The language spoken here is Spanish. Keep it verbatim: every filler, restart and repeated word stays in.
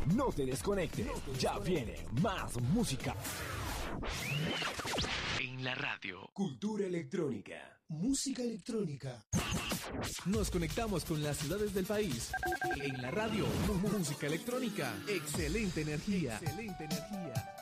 No te desconectes, ya viene más música. En la radio. Cultura electrónica. Música electrónica. Nos conectamos con las ciudades del país. En la radio, música electrónica. Excelente energía. Excelente energía.